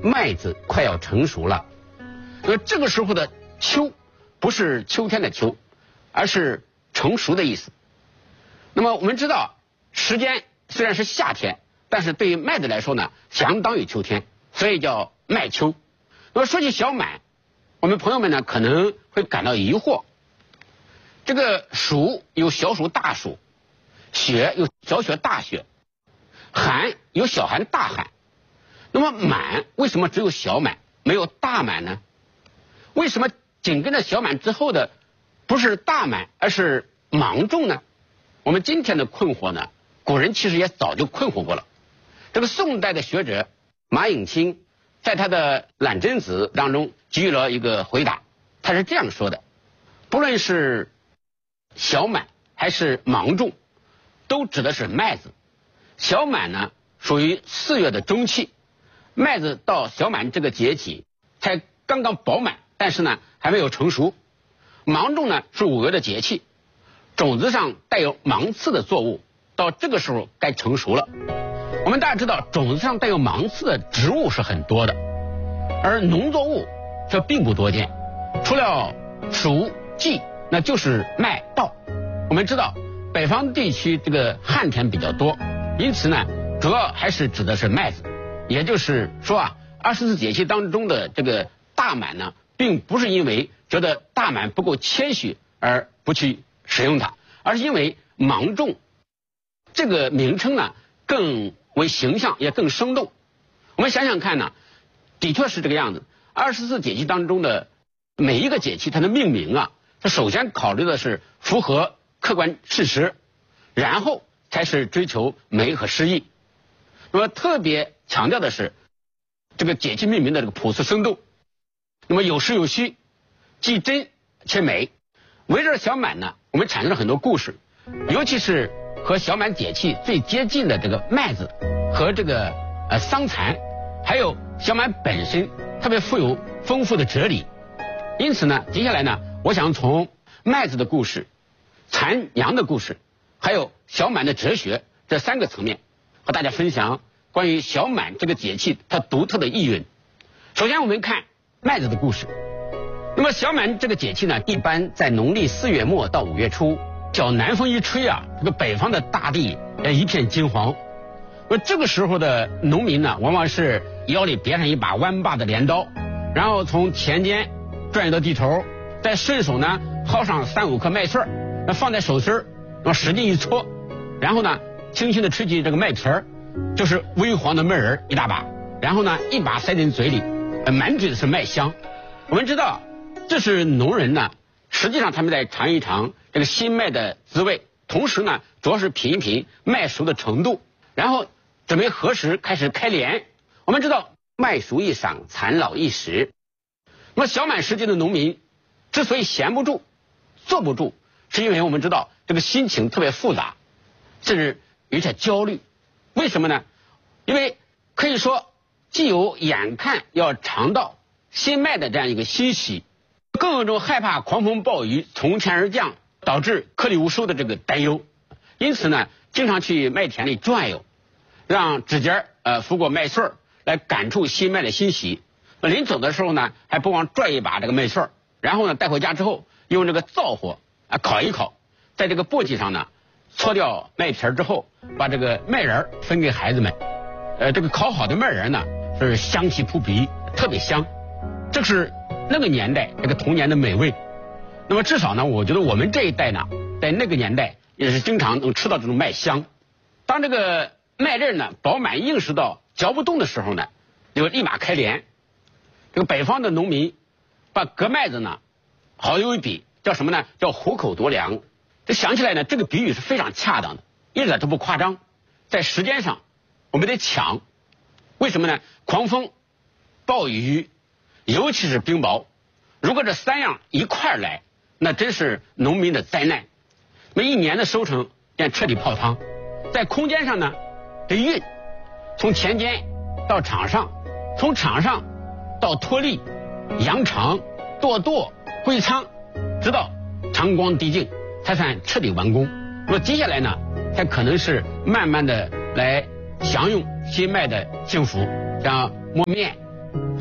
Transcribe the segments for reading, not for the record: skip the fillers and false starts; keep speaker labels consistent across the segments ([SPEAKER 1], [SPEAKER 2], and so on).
[SPEAKER 1] 麦子快要成熟了。这个时候的秋不是秋天的秋，而是成熟的意思。那么我们知道，时间虽然是夏天，但是对于麦子来说呢，相当于秋天，所以叫麦秋。那么说起小满，我们朋友们呢可能会感到疑惑，这个黍有小黍大黍，雪有小雪大雪，寒有小寒大寒，那么满为什么只有小满没有大满呢？为什么紧跟着小满之后的不是大满而是芒种呢？我们今天的困惑呢，古人其实也早就困惑过了。这个宋代的学者马颖清在他的《懒真子》当中给予了一个回答，他是这样说的：不论是小满还是芒种，都指的是麦子。小满呢属于4月的中期，麦子到小满这个节气才刚刚饱满，但是呢还没有成熟。芒种呢是5月的节气，种子上带有芒刺的作物到这个时候该成熟了。我们大家知道，种子上带有芒刺的植物是很多的，而农作物却并不多见，除了黍、稷，那就是麦稻。我们知道北方地区这个旱田比较多，因此呢主要还是指的是麦子。也就是说24节气当中的这个大满呢，并不是因为觉得大满不够谦虚而不去使用它，而是因为芒种这个名称呢更为形象也更生动。我们想想看呢，的确是这个样子。24节气当中的每一个节气它的命名它首先考虑的是符合客观事实，然后才是追求美和诗意。那么特别强调的是这个节气命名的这个朴素生动，那么有实有虚，既真且美。围绕小满呢，我们产生了很多故事，尤其是和小满节气最接近的这个麦子和这个桑蚕，还有小满本身特别富有丰富的哲理。因此呢，接下来呢，我想从麦子的故事、蚕娘的故事，还有小满的哲学这3个层面，和大家分享关于小满这个节气它独特的意蕴。首先我们看麦子的故事。那么小满这个节气呢，一般在农历4月末到5月初，小南风一吹这个北方的大地一片金黄。这个时候的农民呢，往往是腰里别上一把弯把的镰刀，然后从田间转移到地头，再顺手呢薅上3、5颗麦穗，放在手心，使劲一搓，然后呢轻轻的吹起这个麦皮儿，就是微黄的麦仁一大把，然后呢一把塞进嘴里，满嘴的是麦香。我们知道这是农人呢，实际上他们在尝一尝这个新麦的滋味，同时呢主要是品一品麦熟的程度，然后准备何时开始开镰。我们知道麦熟一晌，蚕老一时。那么小满时节的农民之所以闲不住坐不住，是因为我们知道这个心情特别复杂，甚至有些焦虑。为什么呢？因为可以说既有眼看要尝到新麦的这样一个欣喜，更有一种害怕狂风暴雨从天而降导致颗粒无收的这个担忧。因此呢，经常去麦田里转悠，让指尖拂过麦穗来感触新麦的欣喜。临走的时候呢，还不忘拽一把这个麦穗，然后呢带回家之后用这个灶火烤一烤，在这个簸箕上呢搓掉麦皮之后，把这个麦仁分给孩子们。这个烤好的麦仁呢是香气扑鼻，特别香。这是那个年代这个童年的美味。那么至少呢，我觉得我们这一代呢，在那个年代也是经常能吃到这种麦香。当这个麦粒呢饱满硬实到嚼不动的时候呢，就立马开镰。这个北方的农民把割麦子呢好有一比，叫什么呢？叫虎口夺粮。这想起来呢，这个比喻是非常恰当的，一点都不夸张。在时间上我们得抢，为什么呢？狂风暴雨尤其是冰雹，如果这3样一块来，那真是农民的灾难，那一年的收成便彻底泡汤。在空间上呢，这运从田间到场上，从场上到脱粒、扬长、垛、归仓，直到长光滴净，才算彻底完工。那么接下来呢，才可能是慢慢的来享用新麦的幸福，像磨面、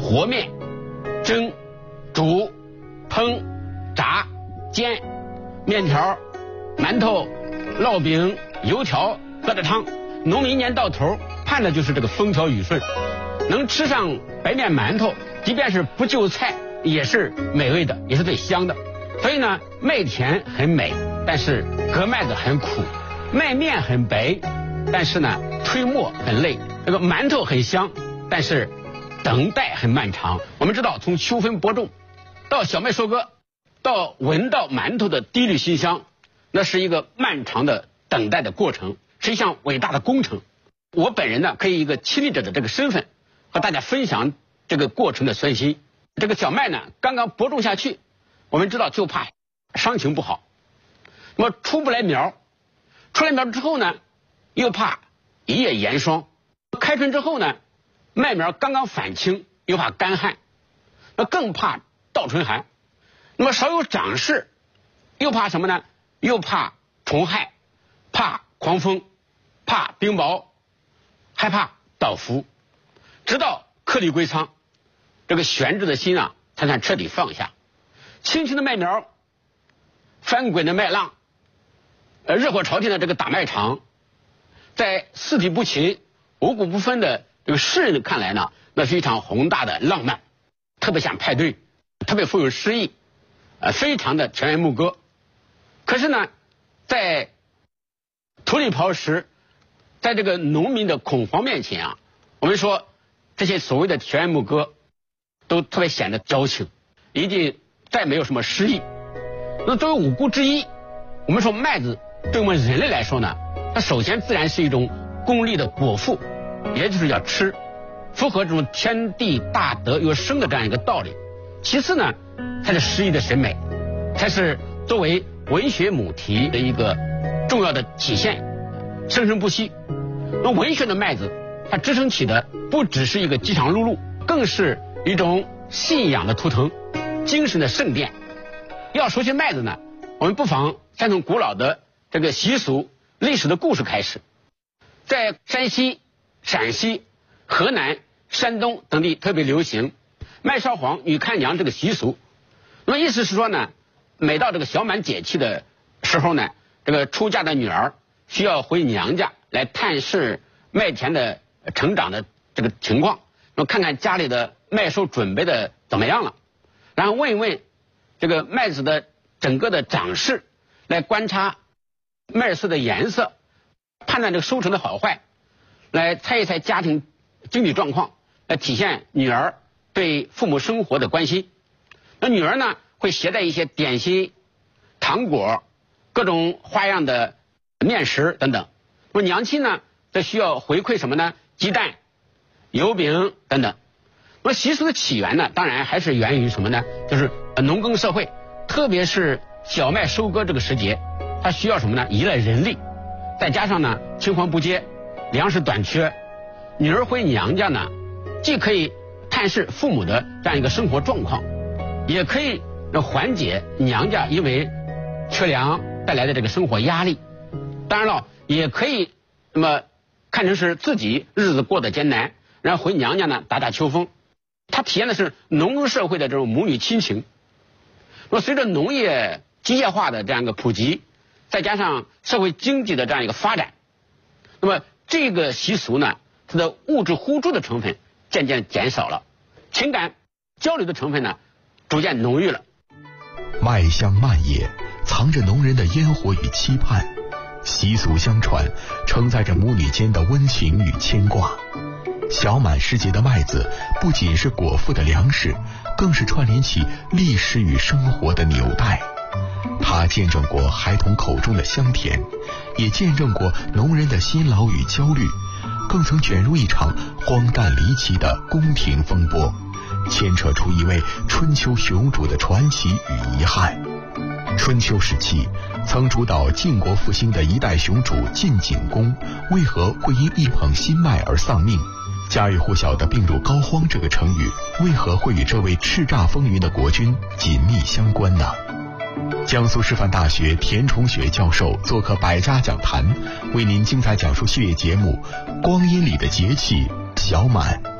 [SPEAKER 1] 和面、蒸、煮、烹、炸、煎、面条、馒头、烙饼、油条、疙瘩汤。农民一年到头盼的就是这个风调雨顺，能吃上白面馒头，即便是不就菜也是美味的，也是最香的。所以呢，麦田很美，但是割麦子很苦；麦面很白，但是呢推磨很累；这个馒头很香，但是等待很漫长。我们知道，从秋分播种到小麦收割，到闻到馒头的滴绿馨香，那是一个漫长的等待的过程，是一项伟大的工程。我本人呢，可以以一个亲历者的这个身份，和大家分享这个过程的酸辛。这个小麦呢，刚刚播种下去，我们知道就怕伤情不好，那么出不来苗，出来苗之后呢，又怕一夜严霜，开春之后呢，麦苗刚刚返青，又怕干旱，那更怕倒春寒。那么少有长势，又怕什么呢？又怕虫害，怕狂风，怕冰雹，害怕倒伏。直到颗粒归仓，这个悬着的心啊才算彻底放下。轻轻的麦苗，翻滚的麦浪，热火朝天的这个打麦场，在四体不勤、五谷不分的这个诗人看来呢，那是一场宏大的浪漫，特别像派对，特别富有诗意，非常的田园牧歌。可是呢，在土里刨食，在这个农民的恐慌面前啊，我们说这些所谓的田园牧歌都特别显得矫情，已经再没有什么诗意。那作为五谷之一，我们说麦子对我们人类来说呢，它首先自然是一种功利的果腹，也就是要吃，符合这种天地大德有生的这样一个道理。其次呢，才是诗意的审美，才是作为文学母题的一个重要的体现，生生不息。那文学的麦子，它支撑起的不只是一个饥肠辘辘，更是一种信仰的图腾，精神的圣殿。要熟悉麦子呢，我们不妨先从古老的这个习俗、历史的故事开始。在山西、陕西、河南、山东等地特别流行麦烧黄、女看娘这个习俗。那么意思是说呢，每到这个小满节气的时候呢，这个出嫁的女儿需要回娘家来探视麦田的成长的这个情况，那么看看家里的麦收准备的怎么样了，然后问一问这个麦子的整个的长势，来观察麦穗的颜色，判断这个收成的好坏，来猜一猜家庭经济状况，来体现女儿对父母生活的关心。那女儿呢，会携带一些点心、糖果、各种花样的面食等等。那么娘亲呢，则需要回馈什么呢？鸡蛋、油饼等等。那么习俗的起源呢，当然还是源于什么呢？就是农耕社会，特别是小麦收割这个时节，它需要什么呢？依赖人力，再加上呢青黄不接，粮食短缺，女儿回娘家呢，既可以探视父母的这样一个生活状况，也可以缓解娘家因为缺粮带来的这个生活压力。当然了，也可以那么看成是自己日子过得艰难，然后回娘家呢打打秋风。它体现的是农耕社会的这种母女亲情。那么随着农业机械化的这样一个普及，再加上社会经济的这样一个发展，那么这个习俗呢，它的物质互助的成分渐渐减少了，情感交流的成分呢逐渐浓郁了。
[SPEAKER 2] 麦香漫野，藏着农人的烟火与期盼，习俗相传，承载着母女间的温情与牵挂。小满时节的麦子不仅是果腹的粮食，更是串联起历史与生活的纽带。它见证过孩童口中的香甜，也见证过农人的辛劳与焦虑，更曾卷入一场荒诞离奇的宫廷风波，牵扯出一位春秋雄主的传奇与遗憾。春秋时期曾主导晋国复兴的一代雄主晋景公，为何会因一捧新麦而丧命？家喻户晓的病入膏肓这个成语，为何会与这位叱咤风云的国君紧密相关呢？江苏师范大学田崇雪教授做客百家讲坛，为您精彩讲述系列节目《光阴里的节气》小满。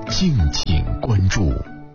[SPEAKER 2] 敬请关注。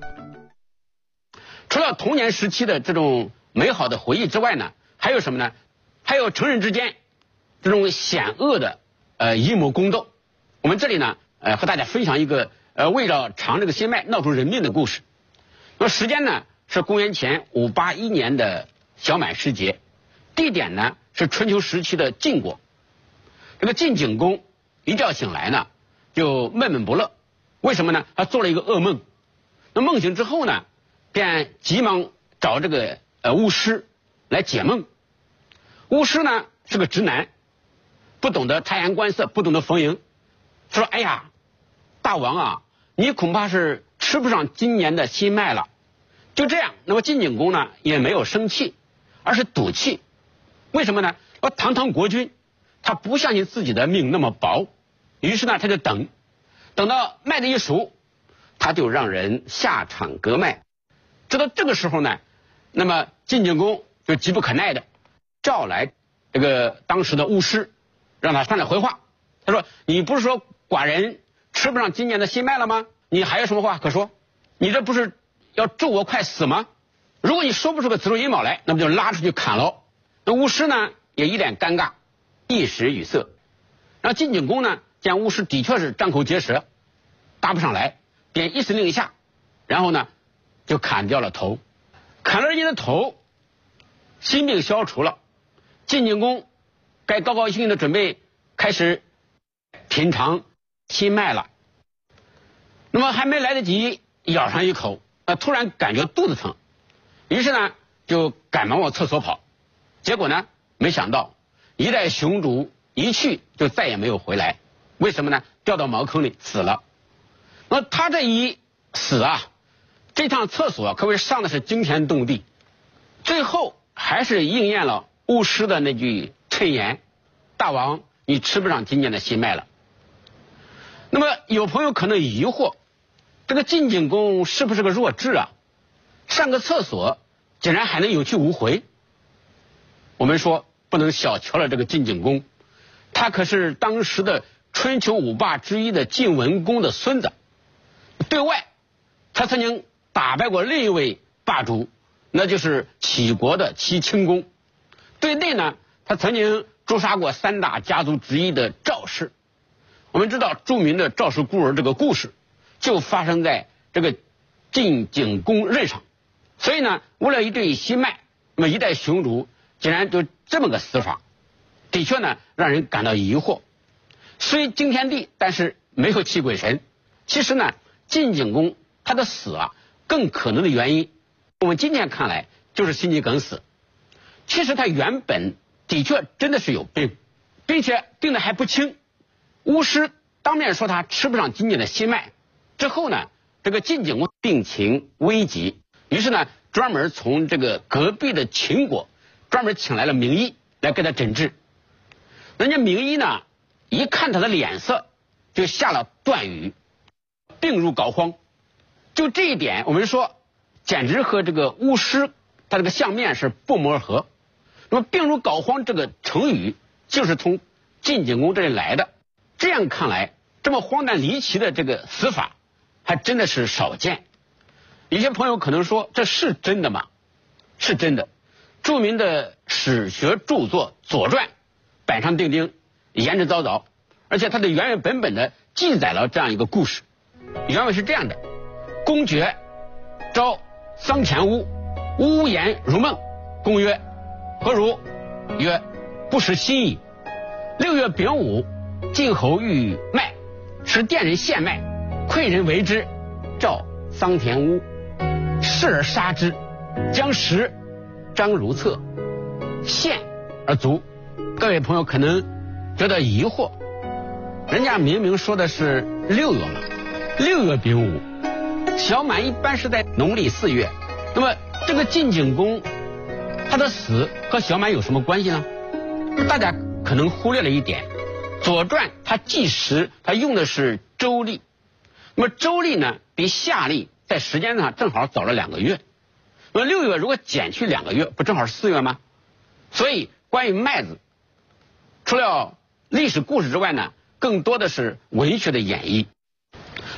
[SPEAKER 1] 除了童年时期的这种美好的回忆之外呢，还有什么呢？还有成人之间这种险恶的阴谋宫斗。我们这里呢和大家分享一个为了尝这个心脉闹出人命的故事。那么时间呢是公元前581年的小满时节，地点呢是春秋时期的晋国。这个晋景公一觉醒来呢就闷闷不乐，为什么呢？他做了一个噩梦。那梦醒之后呢，便急忙找这个巫师来解梦。巫师呢是个直男，不懂得察言观色，不懂得逢迎，说：“哎呀，大王啊，你恐怕是吃不上今年的新麦了。”就这样，那么晋景公呢也没有生气，而是赌气。为什么呢？堂堂国君，他不相信自己的命那么薄，于是呢他就等到麦子一熟，他就让人下场割麦。直到这个时候呢，那么晋景公就急不可耐的召来这个当时的巫师，让他上来回话。他说：“你不是说寡人吃不上今年的新麦了吗？你还有什么话可说？你这不是要咒我快死吗？如果你说不出个子丑寅卯来，那么就拉出去砍喽。”那巫师呢也一脸尴尬，一时语塞。然后晋景公呢见巫师的确是张口结舌，答不上来，便一声令下，然后呢就砍掉了头。砍了人家的头，心病消除了，晋景公该高高兴兴的准备开始品尝新麦了。那么还没来得及咬上一口，突然感觉肚子疼，于是呢就赶忙往厕所跑。结果呢，没想到一代雄主一去就再也没有回来。为什么呢？掉到茅坑里死了。那他这一死啊，这趟厕所可谓上的是惊天动地，最后还是应验了巫师的那句谶言：“大王，你吃不上今年的新麦了。”那么有朋友可能疑惑，这个晋景公是不是个弱智啊？上个厕所竟然还能有去无回。我们说不能小瞧了这个晋景公，他可是当时的春秋五霸之一的晋文公的孙子。对外他曾经打败过另一位霸主，那就是杞国的齐顷公。对内呢，他曾经诛杀过3大家族之一的赵氏。我们知道著名的赵氏孤儿这个故事就发生在这个晋景公任上。所以呢，为了一对新麦，那么一代雄主竟然就这么个死法，的确呢让人感到疑惑。虽惊天地，但是没有气鬼神。其实呢，晋景公他的死啊，更可能的原因，我们今天看来就是心肌梗死。其实他原本的确真的是有病，并且病得还不轻。巫师当面说他吃不上今年的新麦，之后呢，这个晋景公病情危急，于是呢专门从这个隔壁的秦国专门请来了名医来给他诊治。人家名医呢一看他的脸色，就下了断语：病入膏肓。就这一点，我们说简直和这个巫师他这个相面是不谋而合。那么病入膏肓这个成语就是从晋景公这里来的。这样看来，这么荒诞离奇的这个死法还真的是少见。有些朋友可能说，这是真的吗？是真的。著名的史学著作《左传》板上钉钉，言之凿凿，而且它的原原本本的记载了这样一个故事。原文是这样的：公爵召桑田巫，巫言如梦。公曰：何如？曰：不识心矣。6月丙午，晋侯欲麦，使店人献麦，馈人为之，召桑田巫，视而杀之，将食，张如厕，献而卒。各位朋友可能觉得疑惑，人家明明说的是6月嘛，6月丙午，小满一般是在农历4月，那么这个晋景公他的死和小满有什么关系呢？大家可能忽略了一点，《左传》它计时它用的是周历，那么周历呢比夏历在时间上正好早了2个月。那么6月如果减去2个月，不正好是4月吗？所以关于麦子，除了历史故事之外呢，更多的是文学的演绎。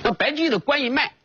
[SPEAKER 1] 那白居易的观音麦